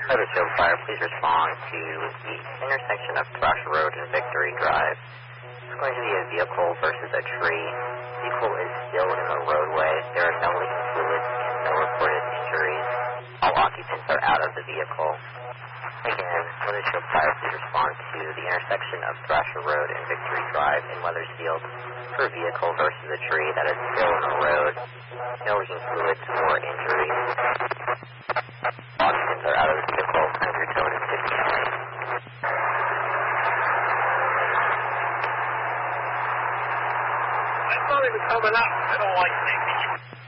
Weathersfield Fire, please respond to the intersection of Thrush Road and Victory Drive. It's going to be a vehicle versus a tree. The vehicle is still in the roadway. There are no leaking fluids and no reported injuries. All occupants are out of the vehicle. Again, Weathersfield Fire, please respond to the intersection of Thrasher Road and Victory Drive in Weathersfield for a vehicle versus a tree that is still on the road. No leaking fluids or injuries. Occupants are out of the vehicle. Your code is 59. I thought he was coming up. I don't like making you